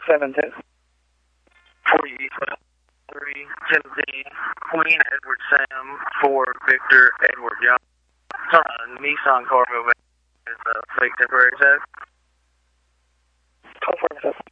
7-2. 40 East 3, Timothy, Queen, Edward Sam, for Victor, Edward John. It's on a Nissan cargo van. It's a fake temporary set. 1247.